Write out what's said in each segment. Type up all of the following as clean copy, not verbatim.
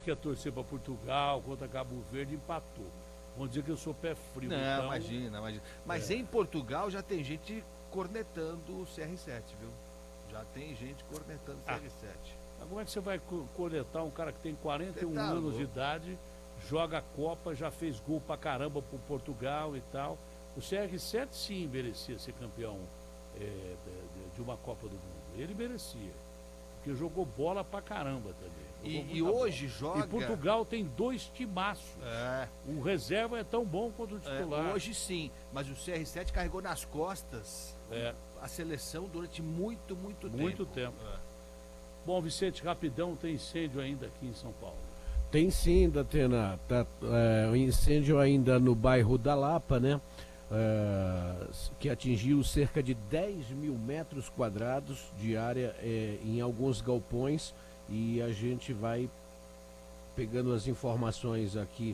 que ia torcer para Portugal, contra Cabo Verde, empatou. Vão dizer que eu sou pé frio. Não, então, imagina. Mas em Portugal já tem gente cornetando o CR7, viu? Já tem gente cornetando o CR7. Mas como é que você vai coletar um cara que tem 41 Tá anos louco. de idade, joga a Copa, já fez gol pra caramba pro Portugal e tal? O CR7 sim merecia ser campeão de uma Copa do Mundo. Ele merecia. Porque jogou bola pra caramba também. E hoje joga... E Portugal tem 2 timaços. O reserva é tão bom quanto o titular. Hoje sim, mas o CR7 carregou nas costas a seleção durante muito tempo. Bom, Vicente, rapidão, tem incêndio ainda aqui em São Paulo. Tem sim, Datena. O incêndio ainda no bairro da Lapa, né? Que atingiu cerca de 10 mil metros quadrados de área em alguns galpões, e a gente vai pegando as informações aqui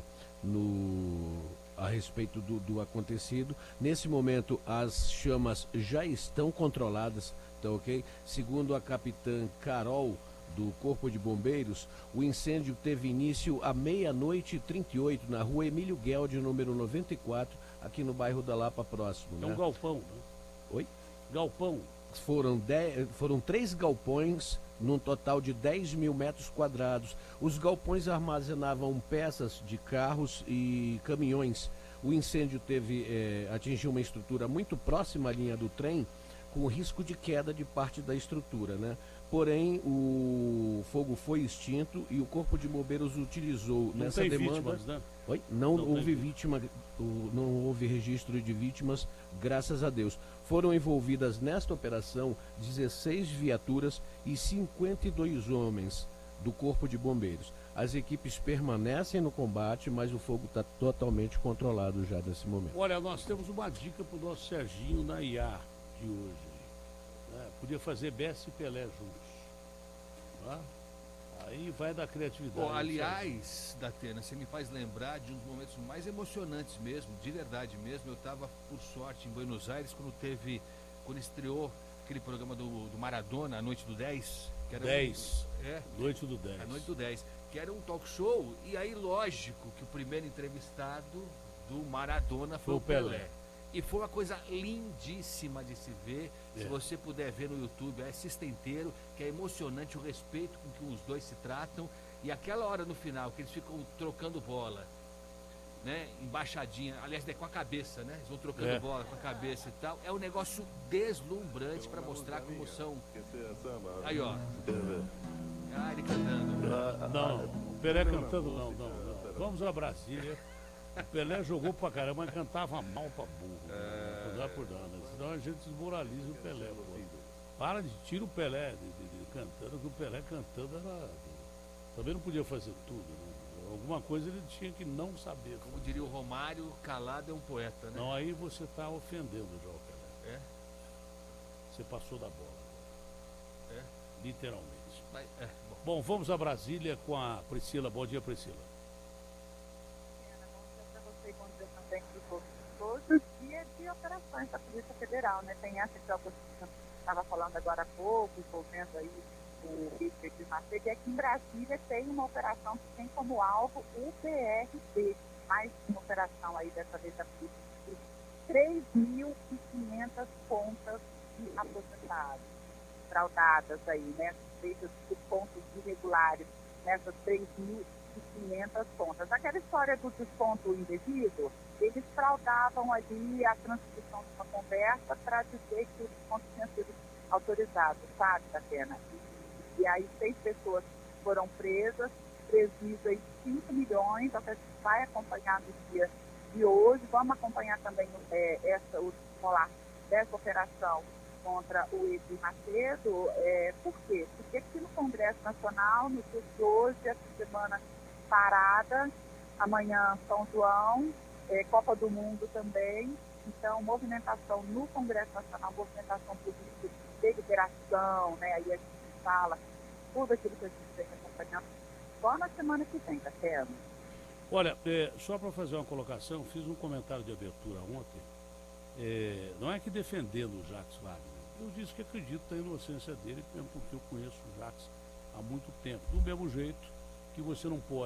a respeito do acontecido. Nesse momento as chamas já estão controladas, tá ok? Segundo a capitã Carol do Corpo de Bombeiros, o incêndio teve início à 00:38 na rua Emílio Gueldi, número 94, aqui no bairro da Lapa próximo. É um galpão, né? Oi? Galpão. Foram 3 galpões, num total de 10 mil metros quadrados. Os galpões armazenavam peças de carros e caminhões. O incêndio atingiu uma estrutura muito próxima à linha do trem, com risco de queda de parte da estrutura, né? Porém, o fogo foi extinto e o Corpo de Bombeiros utilizou nessa demanda... Vítimas, né? Oi? Não houve vítima, não houve registro de vítimas, graças a Deus. Foram envolvidas nesta operação 16 viaturas e 52 homens do Corpo de Bombeiros. As equipes permanecem no combate, mas o fogo está totalmente controlado já nesse momento. Olha, nós temos uma dica para o nosso Serginho na IA de hoje. Né? Podia fazer Bessi e Pelé juntos. Tá? Aí vai da criatividade. Aliás, Datena, você me faz lembrar de um dos momentos mais emocionantes mesmo, de verdade mesmo. Eu estava, por sorte, em Buenos Aires quando estreou aquele programa do Maradona, A Noite do 10. Que era Noite do 10. A Noite do 10, que era um talk show. E aí, lógico, que o primeiro entrevistado do Maradona foi o Pelé. E foi uma coisa lindíssima de se ver. Se você puder ver no YouTube, assista inteiro, que é emocionante o respeito com que os dois se tratam. E aquela hora no final, que eles ficam trocando bola, né? Embaixadinha, aliás, com a cabeça, né? Eles vão trocando bola com a cabeça e tal. É um negócio deslumbrante para mostrar como são. Aí, ó. Ele cantando. Não, o Pelé cantando não. Vamos a Brasília. O Pelé jogou pra caramba, mas cantava mal pra burro. Por dar. Senão a gente desmoraliza o Pelé. Para de tira o Pelé cantando, que o Pelé cantando também não podia fazer tudo, né? Alguma coisa ele tinha que não saber. Como diria o Romário, calado é um poeta, né? Não, aí você está ofendendo já o Pelé. Você passou da bola. Literalmente. Bom, vamos a Brasília com a Priscila. Bom dia, Priscila. Bom dia também para todos. Dia de operações da Polícia Federal, né? Tem essa que eu estava falando agora há pouco, envolvendo aí o Richard de Macedo, e aqui em Brasília tem uma operação que tem como alvo o PRD, mais uma operação aí dessa vez da Polícia, 3.500 contas de aposentados fraudadas aí, né? Feitas de pontos irregulares nessas 3.500 contas. Aquela história do desconto indevido, eles fraudavam ali a transcrição de uma conversa para dizer que o desconto tinha sido autorizado, sabe, Datena? E aí 6 pessoas foram presas, prejuízo aí 5 milhões, então a gente vai acompanhar no dia de hoje. Vamos acompanhar também o desenrolar dessa operação contra o Edir Macedo. Por quê? Porque aqui no Congresso Nacional, no dia de hoje, essa semana parada, amanhã São João, Copa do Mundo também, então movimentação no Congresso Nacional, movimentação política, deliberação, né? Aí a gente fala tudo aquilo que a gente vem acompanhando só na semana que vem, tá certo? Olha, só para fazer uma colocação, fiz um comentário de abertura ontem, não é que defendendo o Jacques Wagner, eu disse que acredito na inocência dele, mesmo porque eu conheço o Jacques há muito tempo, do mesmo jeito que você não pode